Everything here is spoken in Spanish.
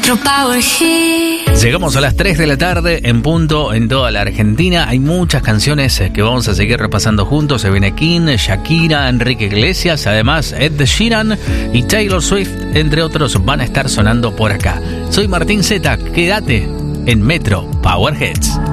Metro Power Hits. Llegamos a las 3 de la tarde en punto en toda la Argentina. Hay muchas canciones que vamos a seguir repasando juntos. Se viene King, Shakira, Enrique Iglesias, además Ed Sheeran y Taylor Swift, entre otros, van a estar sonando por acá. Soy Martín Zeta, quédate en Metro Power Hits.